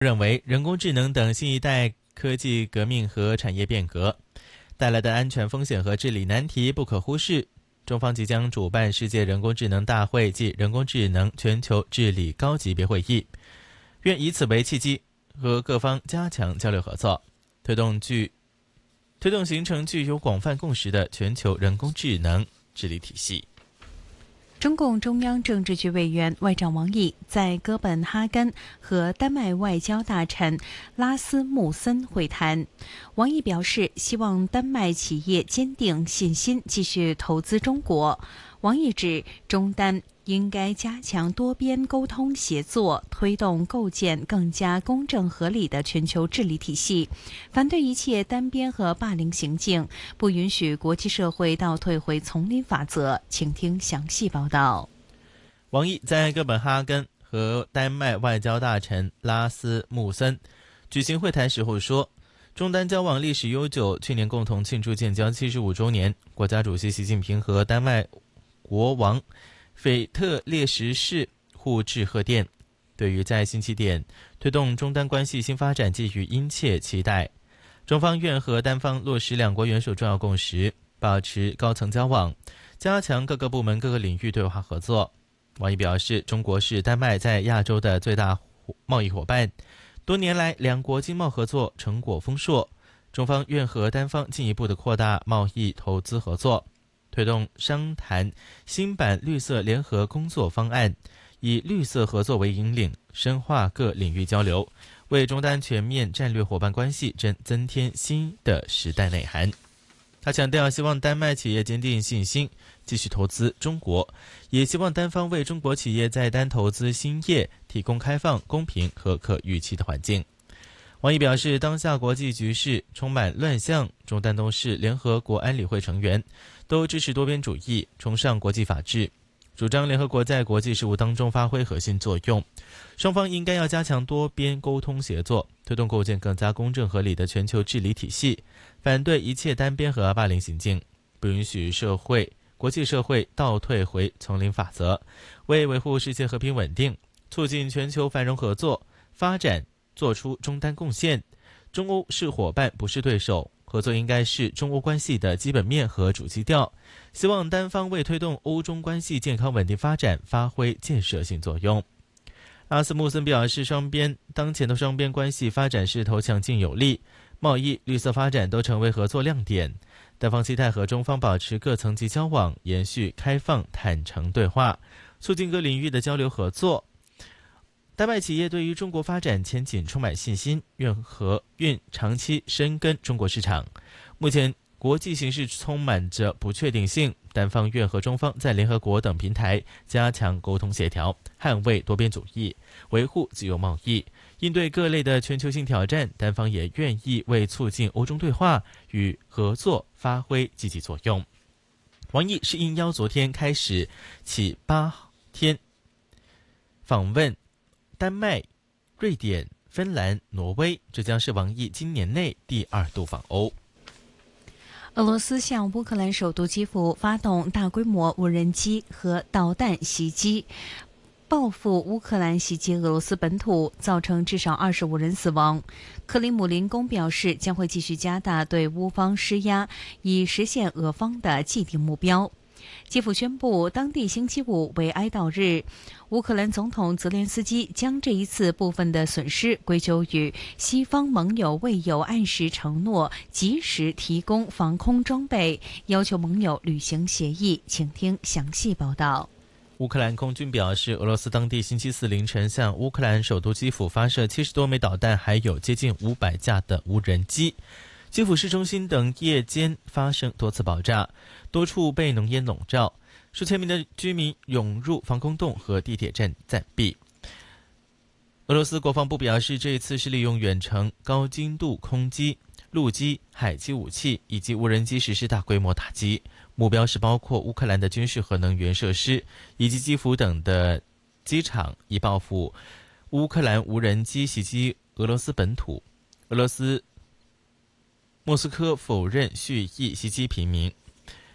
认为人工智能等新一代科技革命和产业变革带来的安全风险和治理难题不可忽视。中方即将主办世界人工智能大会暨人工智能全球治理高级别会议，愿以此为契机，和各方加强交流合作，推动形成具有广泛共识的全球人工智能治理体系。 中共中央政治局委员外长王毅在哥本哈根和丹麦外交大臣拉斯穆森会谈。王毅表示，希望丹麦企业坚定信心，继续投资中国。王毅指，中丹应该加强多边沟通协作，推动构建更加公正合理的全球治理体系，反对一切单边和霸凌行径，不允许国际社会倒退回丛林法则。请听详细报道。 王毅在哥本哈根和丹麦外交大臣拉斯穆森举行会谈时候说，中丹交往历史悠久，去年共同庆祝建交75周年。国家主席习近平和丹麦国王斐特烈十世互致贺电，对于在新起点推动中丹关系新发展寄予殷切期待。中方愿和丹方落实两国元首重要共识，保持高层交往，加强各个部门各个领域对话合作。王毅表示，中国是丹麦在亚洲的最大贸易伙伴，多年来两国经贸合作成果丰硕，中方愿和丹方进一步的扩大贸易投资合作，推动商谈新版绿色联合工作方案，以绿色合作为引领，深化各领域交流，为中丹全面战略伙伴关系增添新的时代内涵。他强调，希望丹麦企业坚定信心，继续投资中国，也希望丹方为中国企业在丹投资兴业提供开放、公平和可预期的环境。王毅表示，当下国际局势充满乱象，中丹都是联合国安理会成员，都支持多边主义，崇尚国际法治，主张联合国在国际事务当中发挥核心作用。双方应该要加强多边沟通协作，推动构建更加公正合理的全球治理体系，反对一切单边和霸凌行径，不允许国际社会倒退回丛林法则，为维护世界和平稳定、促进全球繁荣合作发展做出中丹贡献。中欧是伙伴，不是对手，合作应该是中欧关系的基本面和主基调。希望丹方为推动欧中关系健康稳定发展发挥建设性作用。拉斯穆森表示，当前的双边关系发展势头强劲有力，贸易、绿色发展都成为合作亮点。丹方期待和中方保持各层级交往，延续开放坦诚对话，促进各领域的交流合作。丹麦企业对于中国发展前景充满信心，愿长期深耕中国市场。目前国际形势充满着不确定性，丹方愿和中方在联合国等平台加强沟通协调，捍卫多边主义，维护自由贸易，应对各类的全球性挑战。丹方也愿意为促进欧中对话与合作发挥积极作用。王毅是应邀昨天开始起8天访问丹麦、瑞典、芬兰、挪威，这将是王毅今年内第2度访欧。 俄罗斯向乌克兰首都基辅发动大规模无人机和导弹袭击，报复乌克兰袭击俄罗斯本土，造成至少25人死亡。克里姆林宫表示，将会继续加大对乌方施压，以实现俄方的既定目标。基辅宣布，当地星期五为哀悼日。乌克兰总统泽连斯基将这一次部分的损失归咎于西方盟友未有按时承诺及时提供防空装备，要求盟友履行协议。请听详细报道。 乌克兰空军表示，俄罗斯当地星期四凌晨向乌克兰首都基辅发射70多枚导弹，还有接近500架的无人机。基辅市中心等夜间发生多次爆炸，多处被浓烟笼罩，数千名的居民涌入防空洞和地铁站暂避。俄罗斯国防部表示，这一次是利用远程高精度空机、陆基、海基武器以及无人机实施大规模打击，目标是包括乌克兰的军事和能源设施以及基辅等的机场，以报复乌克兰无人机袭击俄罗斯本土。莫斯科否认蓄意袭击平民。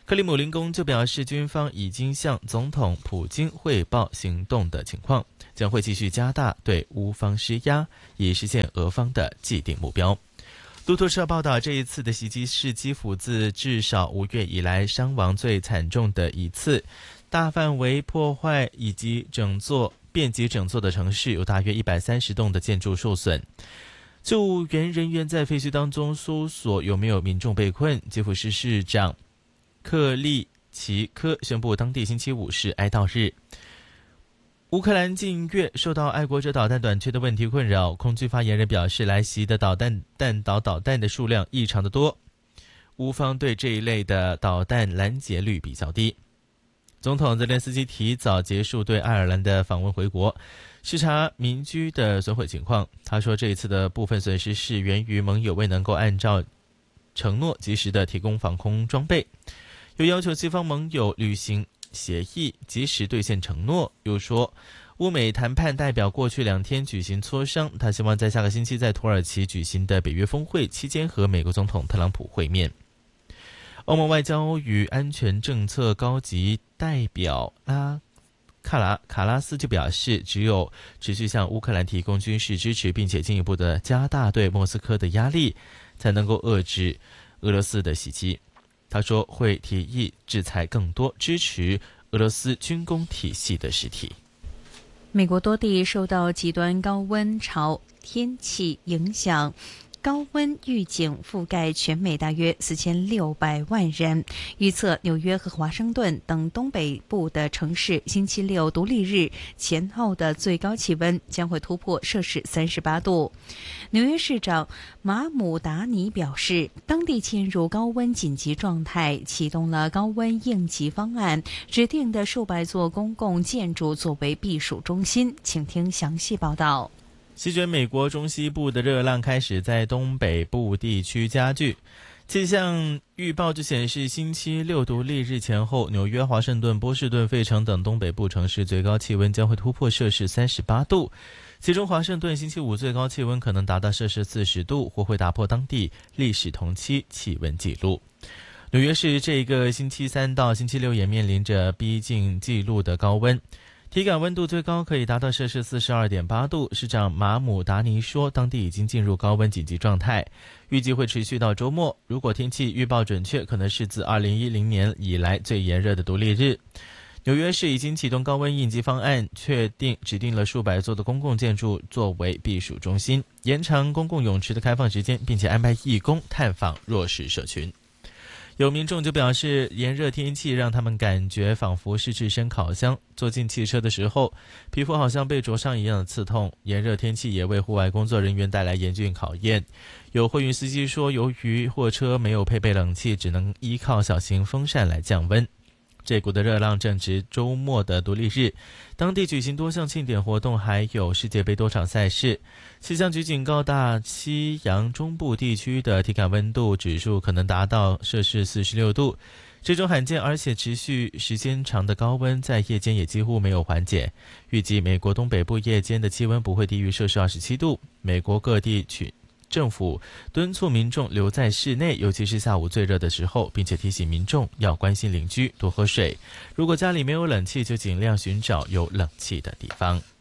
克里姆林宫就表示，军方已经向总统普京汇报行动的情况，将会继续加大对乌方施压，以实现俄方的既定目标。路透社报道，这一次的袭击是基辅自至少5月以来伤亡最惨重的一次，大范围破坏以及遍及整座的城市，有大约130栋的建筑受损。救援人员在废墟当中搜索有没有民众被困。基辅市市长克利奇科宣布，当地星期五是哀悼日。乌克兰近月受到爱国者导弹短缺的问题困扰，空军发言人表示，来袭的弹道导弹的数量异常的多，乌方对这一类的导弹拦截率比较低。总统泽连斯基提早结束对爱尔兰的访问回国，视察民居的损毁情况。他说，这一次的部分损失是源于盟友未能够按照承诺及时的提供防空装备，又要求西方盟友履行协议，及时兑现承诺。又说，乌美谈判代表过去2天举行磋商，他希望在下个星期在土耳其举行的北约峰会期间和美国总统特朗普会面。欧盟外交与安全政策高级代表卡拉斯就表示，只有持续向乌克兰提供军事支持，并且进一步的加大对莫斯科的压力，才能够遏制俄罗斯的袭击。他说会提议制裁更多支持俄罗斯军工体系的实体。 美国多地受到极端高温潮天气影响，高温预警覆盖全美大约4600万人。预测纽约和华盛顿等东北部的城市星期六独立日前后的最高气温将会突破摄氏38度。纽约市长马姆达尼表示，当地进入高温紧急状态，启动了高温应急方案，指定的数百座公共建筑作为避暑中心。请听详细报道。 席卷美国中西部的热浪开始在东北部地区加剧。气象预报就显示，星期六独立日前后，纽约、华盛顿、波士顿、费城等东北部城市最高气温将会突破摄氏38度，其中华盛顿星期五最高气温可能达到摄氏40度，或会打破当地历史同期气温纪录。纽约市这个星期三到星期六也面临着逼近纪录的高温，体感温度最高可以达到摄氏42.8度。市长马姆达尼说，当地已经进入高温紧急状态，预计会持续到周末。如果天气预报准确，可能是自2010年以来最炎热的独立日。纽约市已经启动高温应急方案，指定了数百座的公共建筑作为避暑中心，延长公共泳池的开放时间，并且安排义工探访弱势社群。有民众就表示，炎热天气让他们感觉仿佛是置身烤箱，坐进汽车的时候，皮肤好像被灼伤一样的刺痛。炎热天气也为户外工作人员带来严峻考验。有货运司机说，由于货车没有配备冷气，只能依靠小型风扇来降温。这股的热浪正值周末的独立日，当地举行多项庆典活动，还有世界杯多场赛事。气象局警告，大西洋中部地区的体感温度指数可能达到摄氏46度。这种罕见而且持续时间长的高温在夜间也几乎没有缓解。预计美国东北部夜间的气温不会低于摄氏27度。美国各地政府敦促民众留在室内，尤其是下午最热的时候，并且提醒民众要关心邻居，多喝水。如果家里没有冷气，就尽量寻找有冷气的地方。